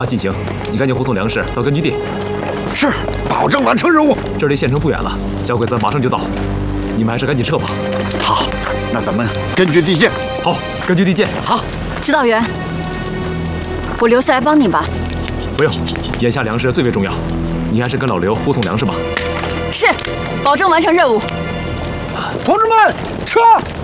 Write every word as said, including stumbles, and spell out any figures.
进行，你赶紧护送粮食到根据地。 是，保证完成任务。 这离县城不远了，小鬼子马上就到，你们还是赶紧撤吧。 好，那咱们根据地见。 好，根据地见。好， 指导员，我留下来帮你吧。 不用，眼下粮食最为重要，你还是跟老刘护送粮食吧。 是，保证完成任务。 同志们，撤！